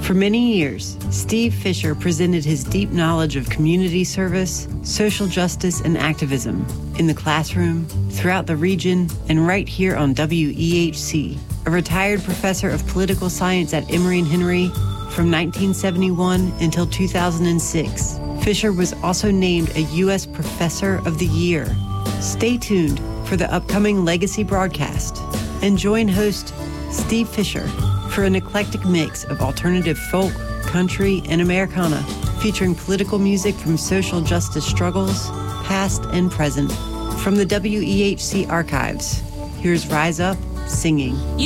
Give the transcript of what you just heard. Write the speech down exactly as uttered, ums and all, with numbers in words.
For many years, Steve Fisher presented his deep knowledge of community service, social justice, and activism in the classroom, throughout the region, and right here on W E H C. A retired professor of political science at Emory and Henry from nineteen seventy-one until two thousand six, Fisher was also named a U S Professor of the Year. Stay tuned for the upcoming Legacy broadcast and join host Steve Fisher for an eclectic mix of alternative folk, country, and Americana, featuring political music from social justice struggles, past and present. From the W E H C archives, here's Rise Up Singing.